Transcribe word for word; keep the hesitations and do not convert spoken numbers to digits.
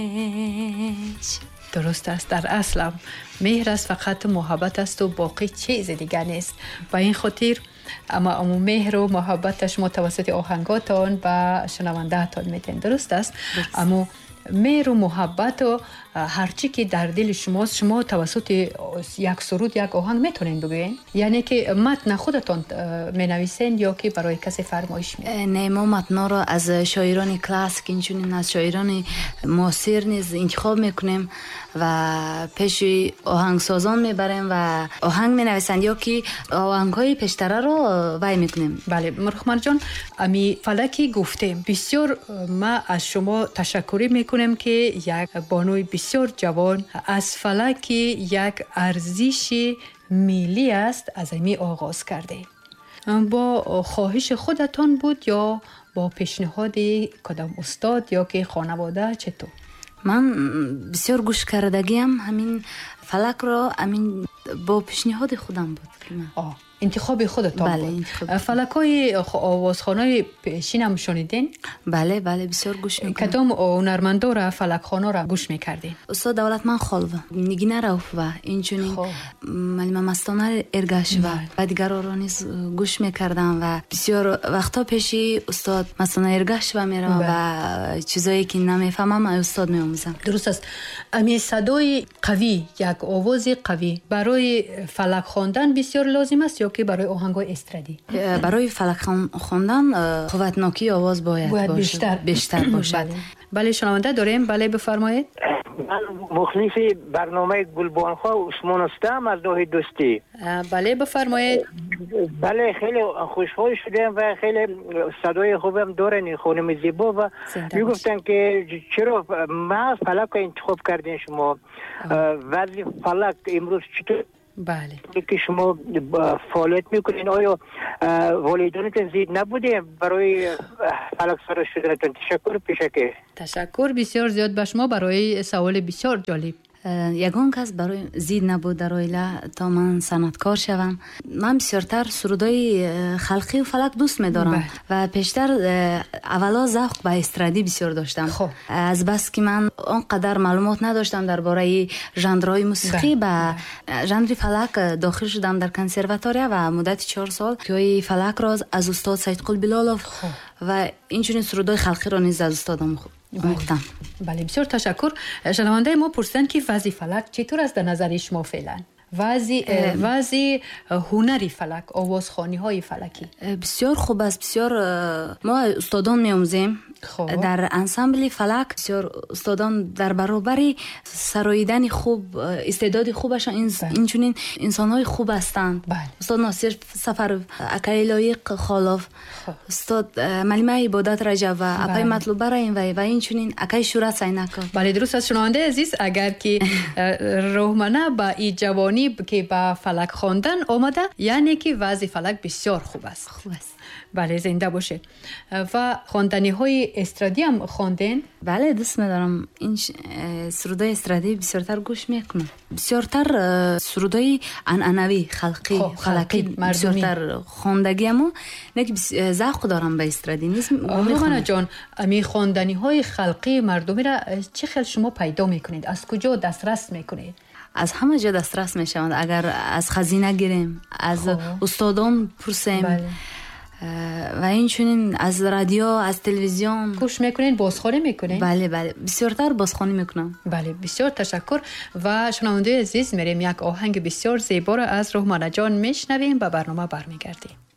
درست است، در اصل مهر است، فقط محبت است و باقی چیز دیگر نیست. با این خاطر اما امو مهر و محبتش متوسط آهنگاتان و شنوندهتان میتین. درست است؟ اما مهر و محبت و هرچی که در دل شماست شما توسط یک سرود یک آهنگ میتونین بگوین؟ یعنی که متن خودتان مینویسین یا که برای کسی فرمایش میدین؟ نه، ما متنا رو از شاعران کلاسیک اینچنین از شاعران معاصر نیز انتخاب میکنیم و پیش آهنگسازان میبریم و آهنگ مینویسند یا که آهنگ‌های پیشتره رو وای میکنیم. بله مرخمر جان، امی فلکی گفتیم بسیار ما از شما تشکری میکنیم که یک بانوی بسیار جوان از فلک یک ارزش ملی است از امی آغاز کرده. با خواهش خودتان بود یا با پیشنهاد کدام استاد یا که خانواده چطور؟ من بسیار گوش کردگیم همین فلک را همین با پیشنهاد خودم بود. آه انتخاب خودتان بله، بود. انتخاب. فلکای آوازخوانای پیشین هم شنیدین؟ بله بله بسیار گوش میکنم. کدام هنرمندا را فلکخوانا را گوش میکردین؟ استاد دولتمند خالوه، نگینه روفوه، اینچنین معلم مستانه ارگاشوه و دیگر را نیز گوش میکردم و بسیار وقتا پیشی استاد مستانه ارگاشوه میرم و چیزایی که نمیفهمم استاد میآموزم. درست است. امی صدای قوی، یک آواز قوی برای فلک خواندن بسیار لازم است یا که برای آهنگای استرادی؟ برای فلک خواندن قوتناکی آواز باید, باید بیشتر بیشتر باشد. بله. بله شنونده داریم. بله بفرمایید. من مخلص برنامه گلبانخواه عثمان هستم از راه دوستی. بله بفرمایید. بله خیلی خوشحال شدم و خیلی صدای خوبم دارن این خانم زیبا و میگفتن که چرا ما فلک انتخاب کردین شما وضع فلک امروز چطور؟ بله که شما فعالیت میکنین آیا والدانتون زید نبوده برای فلک سرا شدنتون؟ تشکر پیشکه. تشکر بسیار زیاد به شما برای سوال بسیار جالب. یگان کس برای زید نبود در عائله تا من صنعتکار شوم. من بسیارتر سرودای خلقی و فلک دوست می‌دارم و پیشتر اولا ذوق به استرادی بسیار داشتم. خب. از بس که من آنقدر معلومات نداشتم درباره ژانرهای موسیقی و ژانر فلک داخل شدم در کنسرواتوریا و مدت چهار سال که فلک را از استاد سید قلب بلالوف و اینجوری سرودای خلقی را نیز از استادم مختم. بله بسیار تشکر. شنونده ما پرسیدن که وضع فلک چطور است در نظر شما فعلا؟ وضع وضع هنری فلک، آوازخوانی های فلکی بسیار خوب است. بسیار ما استادان می‌آموزیم در انسامبل فلک. بسیار استادان در برابر سراییدن خوب استعداد خوبشان این اینچنین انسان‌های خوب هستند. استاد ناصر سفر، اکای لایق خالف، استاد معلم عبادت رجب و اپای مطلوب را این و اینچنین اکای شورت سینک. بله درست است شنونده عزیز. اگر که روحمنه با این جوانی که با فلک خواندن آمده یعنی که وضع فلک بسیار خوب است. خوب است. بله زنده باشه. و خواندنی های استرادی هم خواندین؟ بله دوست می‌دارم. این سرودای استرادی بسیارتر گوش میکنم. بسیارتر سرودای عنعنوی خلقی فلکی بسیارتر خواندگیمو نگی ذوق دارم به استرادی نیست. روحانا جان امی خواندنی های خلقی مردمی را چه خیلی شما پیدا میکنید؟ از کجا دسترس میکنید؟ از همه جا دسترس میشوند. اگر از خزینه گیریم، از خواه. استادان پرسیم. بله. و اینچنین از رادیو، از تلویزیون گوش میکنین، بازخوانی میکنین؟ بله بله بسیارتر بازخوانی میکنم. بله بسیار تشکر. و شنونده عزیز میریم یک آهنگ بسیار زیبا را از روحمنه جان میشنویم و برنامه برمیگردیم.